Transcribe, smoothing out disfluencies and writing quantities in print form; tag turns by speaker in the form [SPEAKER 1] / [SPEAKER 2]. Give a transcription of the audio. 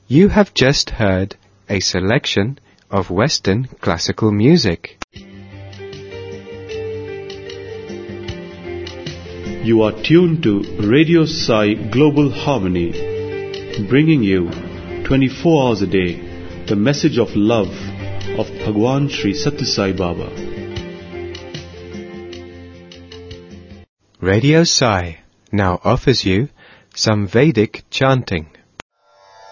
[SPEAKER 1] You have just heard a selection of Western classical music.
[SPEAKER 2] You are tuned to Radio Sai Global Harmony, bringing you 24 hours a day the message of love of Bhagwan Sri Sathya Sai Baba.
[SPEAKER 1] Radio Sai now offers you some Vedic chanting.